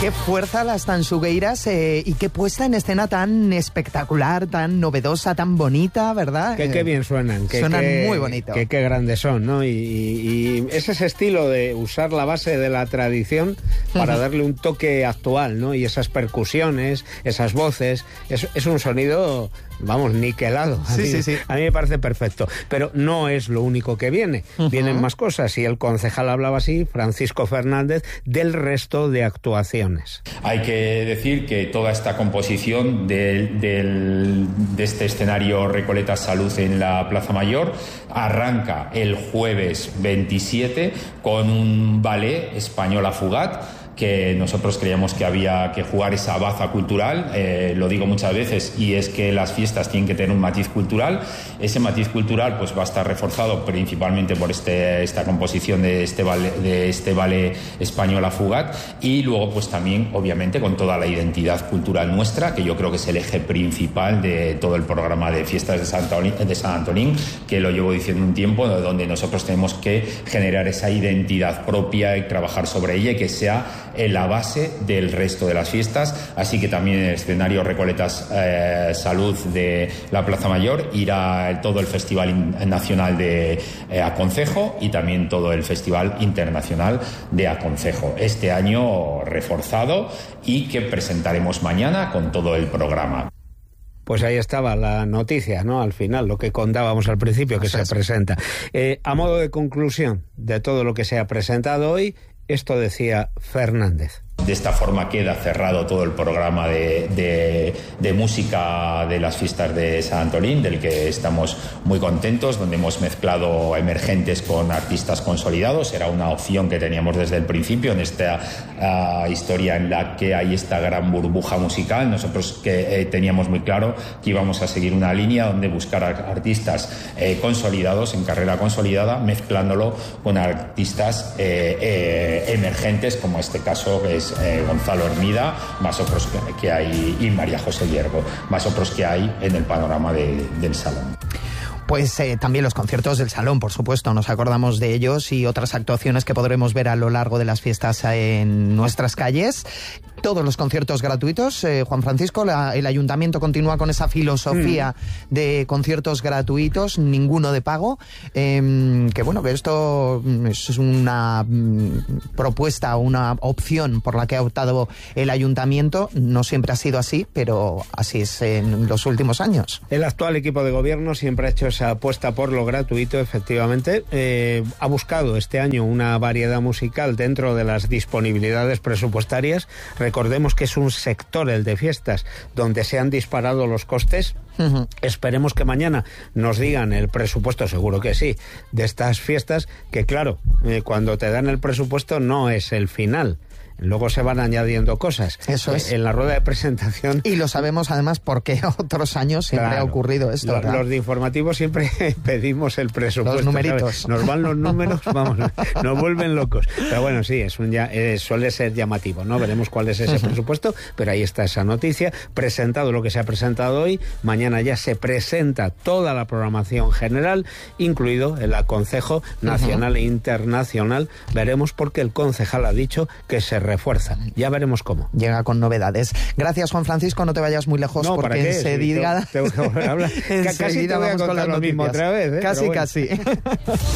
Qué fuerza las Tansugueiras y qué puesta en escena tan espectacular, tan novedosa, tan bonita, ¿verdad? Qué bien suenan. Suenan muy bonito. Qué grandes son, ¿no? Y es ese estilo de usar la base de la tradición para darle un toque actual, ¿no? Y esas percusiones, esas voces, es un sonido, vamos, niquelado. Sí. A mí me parece perfecto. Pero no es lo único que viene. Vienen más cosas y el concejal hablaba así, Francisco Fernández, del resto de actuaciones. Hay que decir que toda esta composición de este escenario Recoletas Salud en la Plaza Mayor arranca el jueves 27 con un ballet Española Fugat, que nosotros creíamos que había que jugar esa baza cultural, lo digo muchas veces, y es que las fiestas tienen que tener un matiz cultural. Ese matiz cultural pues va a estar reforzado principalmente por esta composición de este ballet Española Fugat, y luego pues también obviamente con toda la identidad cultural nuestra, que yo creo que es el eje principal de todo el programa de fiestas de San Antolín, que lo llevo diciendo un tiempo, donde nosotros tenemos que generar esa identidad propia y trabajar sobre ella y que sea en la base del resto de las fiestas. Así que también en el escenario Recoletas Salud de la Plaza Mayor irá todo el Festival Nacional de Aconcejo y también todo el Festival Internacional de Aconcejo, este año reforzado, y que presentaremos mañana con todo el programa. Pues ahí estaba la noticia, ¿no? Al final, lo que contábamos al principio, que se presenta. A modo de conclusión de todo lo que se ha presentado hoy, esto decía Fernández. De esta forma queda cerrado todo el programa de música de las fiestas de San Antolín, del que estamos muy contentos, donde hemos mezclado emergentes con artistas consolidados. Era una opción que teníamos desde el principio en esta historia en la que hay esta gran burbuja musical. Nosotros que teníamos muy claro que íbamos a seguir una línea donde buscar artistas consolidados, en carrera consolidada, mezclándolo con artistas emergentes, como este caso que es Gonzalo Hermida, más otros que hay, y María José Hiergo, más otros que hay en el panorama del Salón. Pues también los conciertos del Salón, por supuesto, nos acordamos de ellos, y otras actuaciones que podremos ver a lo largo de las fiestas en nuestras calles. Todos los conciertos gratuitos. Juan Francisco, el Ayuntamiento continúa con esa filosofía de conciertos gratuitos, ninguno de pago. Que bueno, que esto es una propuesta, una opción por la que ha optado el Ayuntamiento. No siempre ha sido así, pero así es en los últimos años. El actual equipo de gobierno siempre ha hecho esa apuesta por lo gratuito, efectivamente. Ha buscado este año una variedad musical dentro de las disponibilidades presupuestarias. Recordemos que es un sector, el de fiestas, donde se han disparado los costes. Esperemos que mañana nos digan el presupuesto, seguro que sí, de estas fiestas, que claro, cuando te dan el presupuesto no es el final. Luego se van añadiendo cosas. Eso es. En la rueda de presentación. Y lo sabemos además porque otros años siempre ha ocurrido esto. Los de informativos siempre pedimos el presupuesto. Los numeritos. ¿Sabes? Nos van los números, vamos, nos vuelven locos. Pero bueno, sí, suele ser llamativo, ¿no? Veremos cuál es ese presupuesto, pero ahí está esa noticia. Presentado lo que se ha presentado hoy, mañana ya se presenta toda la programación general, incluido el Aconcejo nacional e internacional. Veremos, porque el concejal ha dicho que se refuerza. Ya veremos cómo. Llega con novedades. Gracias, Juan Francisco. No te vayas muy lejos, no, porque enseguida... Tengo que volver a hablar. Casi te voy a contar lo mismo otra vez. Casi.